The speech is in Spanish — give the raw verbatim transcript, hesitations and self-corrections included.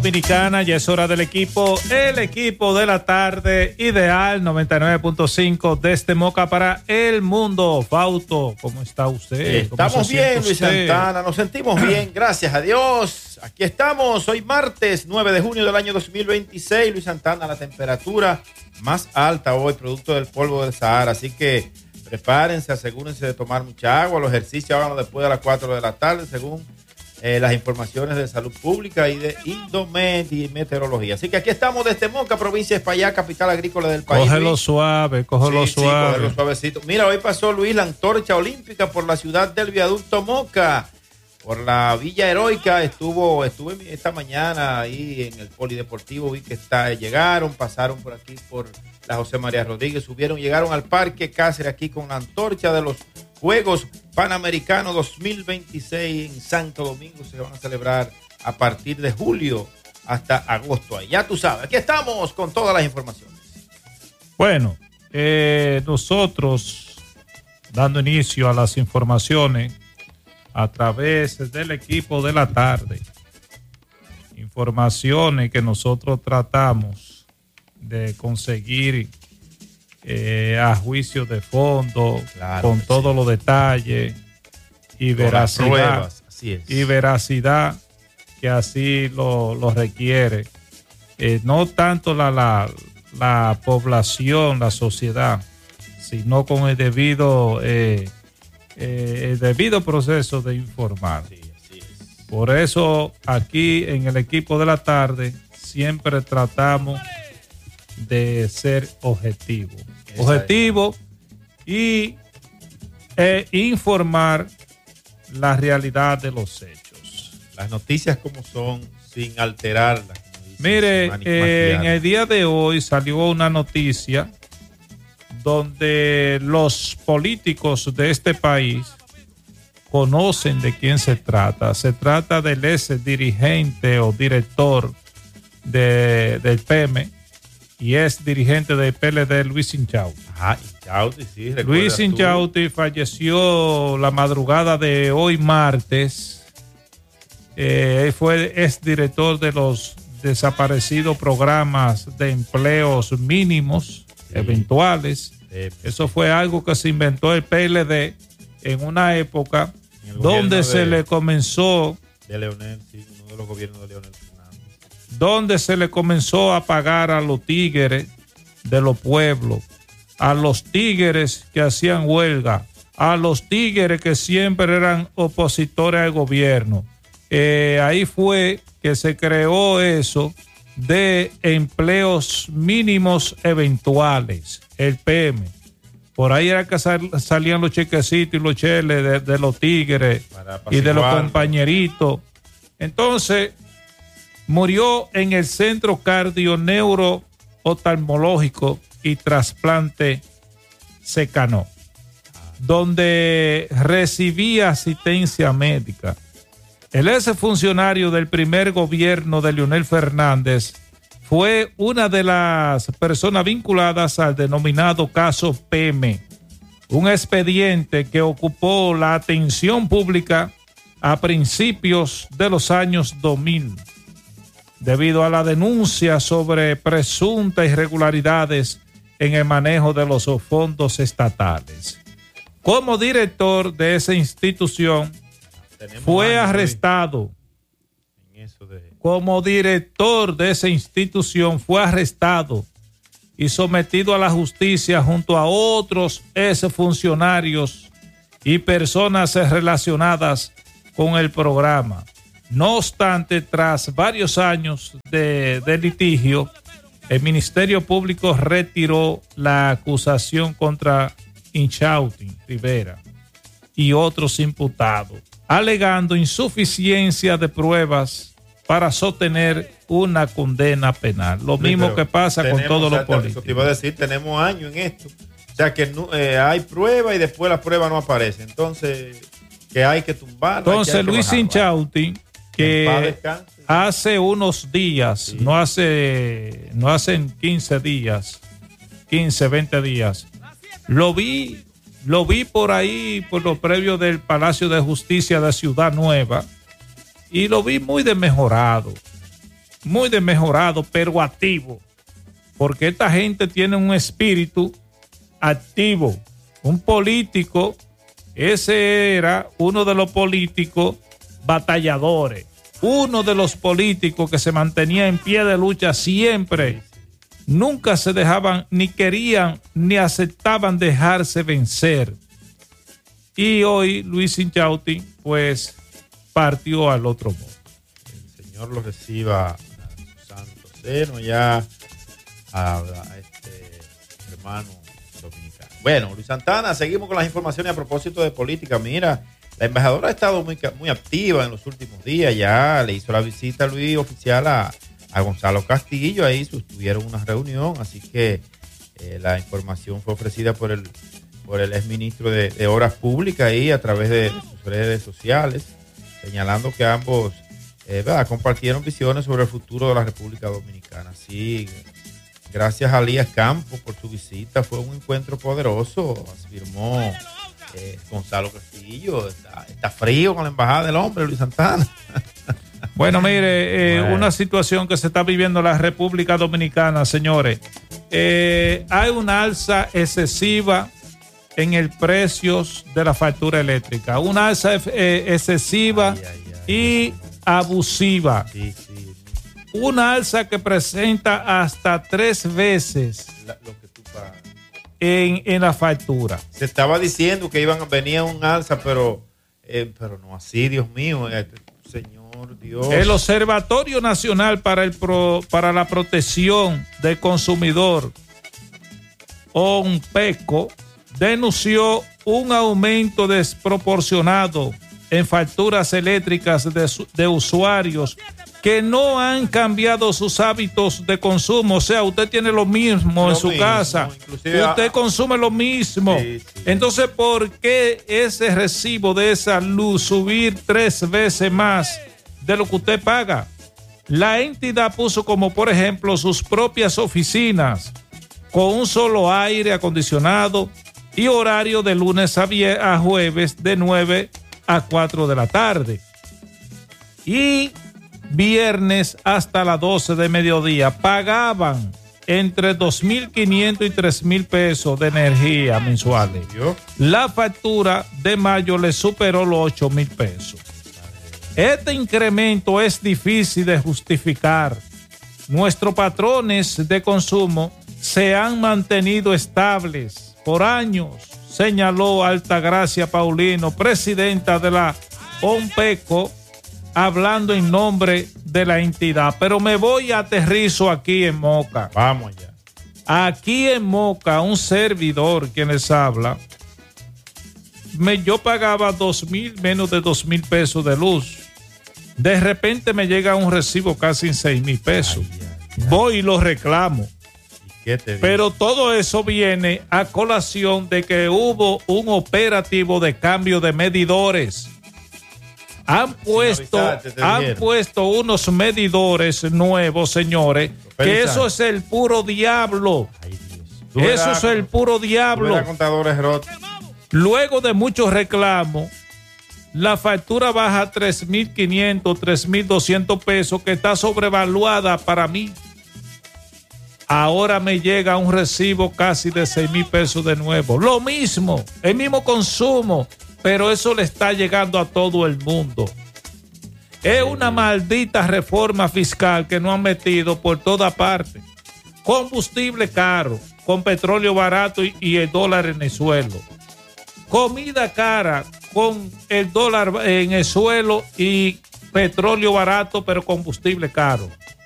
Dominicana, ya es hora del equipo, el equipo de la tarde, Ideal noventa y nueve punto cinco desde Moca para el mundo. Fausto, ¿cómo está usted? ¿Cómo Estamos bien, Luis Santana, nos sentimos bien, gracias a Dios. Aquí estamos, hoy martes nueve de junio del año dos mil veintiséis, Luis Santana, la temperatura más alta hoy, producto del polvo del Sahara, así que prepárense, asegúrense de tomar mucha agua, los ejercicios háganlo después de las cuatro de la tarde, según Eh, las informaciones de salud pública y de Indomed y meteorología. Así que aquí estamos desde Moca, provincia de Espaillá, capital agrícola del país. Cógelo suave, cógelo sí, suave. Sí, cógelo suavecito. Mira, hoy pasó Luis la antorcha olímpica por la ciudad del viaducto Moca, por la Villa Heroica. Estuvo, estuve esta mañana ahí en el polideportivo, vi que está, llegaron, pasaron por aquí por la José María Rodríguez, subieron, llegaron al Parque Cáceres aquí con la antorcha de los Juegos Panamericanos dos mil veintiséis en Santo Domingo. Se van a celebrar a partir de julio hasta agosto. Ahí ya tú sabes, aquí estamos con todas las informaciones. Bueno, eh, nosotros dando inicio a las informaciones a través del equipo de la tarde. Informaciones que nosotros tratamos de conseguir Eh, a juicio de fondo, claro, con todos sí. los detalles y con veracidad, pruebas, así es. y veracidad que así lo, lo requiere. Eh, no tanto la, la, la población, la sociedad, sino con el debido, eh, eh, el debido proceso de informar. Sí, así es. Por eso aquí en el equipo de la tarde siempre tratamos de ser objetivo. Objetivo y eh, informar la realidad de los hechos. Las noticias como son, sin alterarlas. Mire, eh, en el día de hoy salió una noticia donde los políticos de este país conocen de quién se trata. Se trata del ex dirigente o director de, del P M y es dirigente del P L D, Luis Inchausti. Ah, Inchausti, sí. Luis Inchausti falleció la madrugada de hoy martes. Eh, él fue ex director de los desaparecidos programas de empleos mínimos, sí, eventuales. Sí. Eso fue algo que se inventó el P L D en una época en donde de, se le comenzó... De Leonel, sí, uno de los gobiernos de Leonel. Donde se le comenzó a pagar a los tigres de los pueblos, a los tigres que hacían huelga, a los tigres que siempre eran opositores al gobierno. Eh, ahí fue que se creó eso de empleos mínimos eventuales, el P M. Por ahí era que sal, salían los chequecitos y los cheles de, de los tigres y de los compañeritos. Entonces... murió en el Centro Cardio Neuro Oftalmológico y Trasplante Secano, donde recibía asistencia médica. El ex funcionario del primer gobierno de Leonel Fernández fue una de las personas vinculadas al denominado caso P M, un expediente que ocupó la atención pública a principios de los años dos mil. Debido a la denuncia sobre presuntas irregularidades en el manejo de los fondos estatales. Como director de esa institución, Tenemos fue arrestado. En eso de... Como director de esa institución, fue arrestado y sometido a la justicia junto a otros exfuncionarios y personas relacionadas con el programa. No obstante, tras varios años de, de litigio, el Ministerio Público retiró la acusación contra Inchausti Rivera y otros imputados, alegando insuficiencia de pruebas para sostener una condena penal. Lo sí, mismo que pasa con todos los políticos. Te iba a decir, tenemos años en esto. O sea, que eh, hay pruebas y después las pruebas no aparecen. Entonces, que hay que tumbar. Entonces, que Luis Inchausti, que hace unos días, sí. no hace, no hacen quince días, quince, veinte días, lo vi, lo vi por ahí, por los previos del Palacio de Justicia de Ciudad Nueva, y lo vi muy desmejorado. muy desmejorado, pero activo. Porque esta gente tiene un espíritu activo. Un político, ese era uno de los políticos batalladores. Uno de los políticos que se mantenía en pie de lucha siempre. Nunca se dejaban, ni querían, ni aceptaban dejarse vencer. Y hoy Luis Inchausti, pues, partió al otro mundo. El Señor lo reciba a su santo seno ya a, a este hermano dominicano. Bueno, Luis Santana, seguimos con las informaciones a propósito de política. Mira, la embajadora ha estado muy, muy activa en los últimos días. Ya le hizo la visita a Luis oficial a, a Gonzalo Castillo. Ahí sostuvieron una reunión, así que eh, la información fue ofrecida por el por el exministro de, de Obras Públicas ahí a través de sus redes sociales, señalando que ambos eh, compartieron visiones sobre el futuro de la República Dominicana. Sí, gracias a Elías Campos por su visita, fue un encuentro poderoso, afirmó eh, Gonzalo Castillo. Está, está frío con la embajada del hombre, Luis Santana. Bueno, mire, eh, bueno. una situación que se está viviendo en la República Dominicana, señores. Eh, hay una alza excesiva en el precio de la factura eléctrica, una alza eh, excesiva ay, ay, ay, y abusiva. Sí, sí. Una alza que presenta hasta tres veces la, lo que tú pagas en, en la factura. Se estaba diciendo que iban venía un alza, pero, eh, pero no así, Dios mío, eh, Señor Dios. El Observatorio Nacional para, el Pro, para la Protección del Consumidor, ONPECO, denunció un aumento desproporcionado en facturas eléctricas de, de usuarios que no han cambiado sus hábitos de consumo. O sea, usted tiene lo mismo lo en su mismo, casa, usted a... consume lo mismo. Sí, sí. Entonces, ¿por qué ese recibo de esa luz subir tres veces más de lo que usted paga? La entidad puso como, por ejemplo, sus propias oficinas con un solo aire acondicionado y horario de lunes a, a jueves de nueve a cuatro de la tarde y viernes hasta las doce de mediodía. Pagaban entre dos mil quinientos y tres mil pesos de energía mensuales. La factura de mayo le superó los ocho mil pesos. Este incremento es difícil de justificar. Nuestros patrones de consumo se han mantenido estables por años, señaló Altagracia Paulino, presidenta de la ONPECO, hablando en nombre de la entidad. Pero me voy a aterrizo aquí en Moca. Vamos ya. Aquí en Moca, un servidor quien les habla, me, yo pagaba dos mil, menos de dos mil pesos de luz. De repente me llega un recibo casi en seis mil pesos. Ay, ay, ay. Voy y lo reclamo. Pero todo eso viene a colación de que hubo un operativo de cambio de medidores. Han puesto, han puesto unos medidores nuevos, señores, que eso es el puro diablo. Ay, Dios. Eso era, es el puro diablo. Luego de muchos reclamos, la factura baja a tres mil quinientos, tres mil doscientos pesos, que está sobrevaluada para mí. Ahora me llega un recibo casi de seis mil pesos de nuevo. Lo mismo, el mismo consumo, pero eso le está llegando a todo el mundo. Es una maldita reforma fiscal que nos han metido por toda parte. Combustible caro, con petróleo barato y, y el dólar en el suelo. Comida cara, con el dólar en el suelo y petróleo barato, pero combustible caro.